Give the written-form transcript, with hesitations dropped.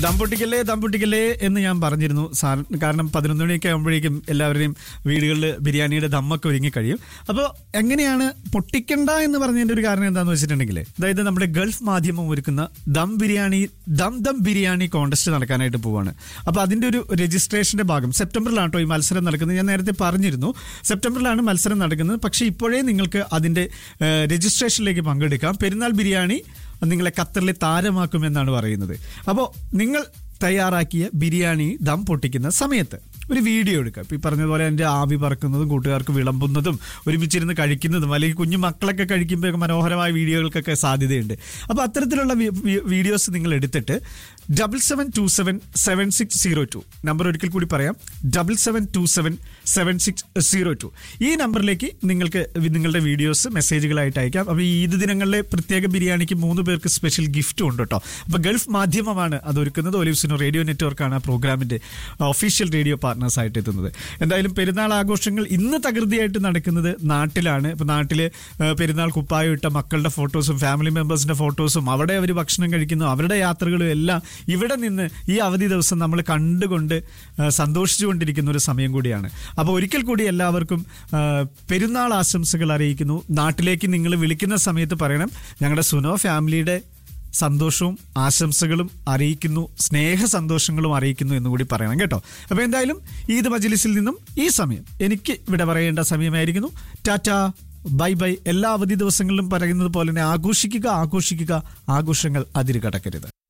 ദമ്പൊട്ടിക്കല്ലേ എന്ന് ഞാൻ പറഞ്ഞിരുന്നു സാർ. കാരണം 11 മണിയൊക്കെ ആകുമ്പോഴേക്കും എല്ലാവരുടെയും വീടുകളിൽ ബിരിയാണിയുടെ ദമ്മൊക്കെ ഒരുങ്ങി കഴിയും. അപ്പോൾ എങ്ങനെയാണ് പൊട്ടിക്കണ്ട എന്ന് പറഞ്ഞതിന്റെ ഒരു കാരണം എന്താണെന്ന് വെച്ചിട്ടുണ്ടെങ്കിൽ, അതായത് നമ്മുടെ ഗൾഫ് മാധ്യമം ഒരുക്കുന്ന ദം ബിരിയാണി കോൺടെസ്റ്റ് നടക്കാനായിട്ട് പോവാണ്. അപ്പോൾ അതിന്റെ ഒരു രജിസ്ട്രേഷന്റെ ഭാഗം സെപ്റ്റംബറിലാണ് കേട്ടോ ഈ മത്സരം നടക്കുന്നത്. ഞാൻ നേരത്തെ പറഞ്ഞിരുന്നു സെപ്റ്റംബറിലാണ് മത്സരം നടക്കുന്നത്. പക്ഷേ ഇപ്പോഴേ നിങ്ങൾക്ക് അതിന്റെ രജിസ്ട്രേഷനിലേക്ക് പങ്കെടുക്കാം. പെരുന്നാൾ ബിരിയാണി നിങ്ങളെ ഖത്തറിലെ താരമാക്കുമെന്നാണ് പറയുന്നത്. അപ്പോൾ നിങ്ങൾ തയ്യാറാക്കിയ ബിരിയാണി ദം പൊട്ടിക്കുന്ന സമയത്ത് ഒരു വീഡിയോ എടുക്കുക. ഇപ്പം ഈ പറഞ്ഞതുപോലെ എൻ്റെ ആവി പറക്കുന്നതും കൂട്ടുകാർക്ക് വിളമ്പുന്നതും ഒരുമിച്ചിരുന്ന് കഴിക്കുന്നതും അല്ലെങ്കിൽ കുഞ്ഞു മക്കളൊക്കെ കഴിക്കുമ്പോൾ മനോഹരമായ വീഡിയോകൾക്കൊക്കെ സാധ്യതയുണ്ട്. അപ്പോൾ അത്തരത്തിലുള്ള വീഡിയോസ് നിങ്ങൾ എടുത്തിട്ട് 77277602 നമ്പർ ഒരിക്കൽ കൂടി പറയാം, 77277602 ഈ നമ്പറിലേക്ക് നിങ്ങൾക്ക് നിങ്ങളുടെ വീഡിയോസ് മെസ്സേജുകളായിട്ട് അയക്കാം. അപ്പോൾ ഈ ഈദ് ദിനങ്ങളിലെ പ്രത്യേക ബിരിയാണിക്ക് 3 പേർക്ക് സ്പെഷ്യൽ ഗിഫ്റ്റും ഉണ്ട് കേട്ടോ. അപ്പോൾ ഗൾഫ് മാധ്യമമാണ് അതൊരുക്കുന്നത്. ഒലിവ്സിനോ റേഡിയോ നെറ്റ്വർക്കാണ് ആ പ്രോഗ്രാമിന്റെ ഒഫീഷ്യൽ റേഡിയോ പാർട്ട്നേഴ്സ് ആയിട്ട് എത്തുന്നത്. എന്തായാലും പെരുന്നാൾ ആഘോഷങ്ങൾ ഇന്ന് തകൃതിയായിട്ട് നടക്കുന്നത് നാട്ടിലാണ്. ഇപ്പൊ നാട്ടില് പെരുന്നാൾ കുപ്പായം ഇട്ട മക്കളുടെ ഫോട്ടോസും ഫാമിലി മെമ്പേഴ്സിന്റെ ഫോട്ടോസും അവിടെ അവർ ഭക്ഷണം കഴിക്കുന്നു, അവരുടെ യാത്രകളും എല്ലാം ഇവിടെ നിന്ന് ഈ അവധി ദിവസം നമ്മൾ കണ്ടുകൊണ്ട് സന്തോഷിച്ചുകൊണ്ടിരിക്കുന്ന ഒരു സമയം കൂടിയാണ്. അപ്പോൾ ഒരിക്കൽ കൂടി എല്ലാവർക്കും പെരുന്നാൾ ആശംസകൾ അറിയിക്കുന്നു. നാട്ടിലേക്ക് നിങ്ങൾ വിളിക്കുന്ന സമയത്ത് പറയണം ഞങ്ങളുടെ സുനോ ഫാമിലിയുടെ സന്തോഷവും ആശംസകളും അറിയിക്കുന്നു, സ്നേഹ സന്തോഷങ്ങളും അറിയിക്കുന്നു എന്നുകൂടി പറയണം കേട്ടോ. അപ്പോൾ എന്തായാലും ഈദ് മജ്ലിസിൽ നിന്നും ഈ സമയം എനിക്ക് ഇവിടെ പറയേണ്ട സമയമായിരിക്കുന്നു. Tata, bye bye. എല്ലാ അവധി ദിവസങ്ങളിലും പറയുന്നത് പോലെ തന്നെ ആഘോഷിക്കുക, ആഘോഷങ്ങൾ അതിര് കടക്കരുത്.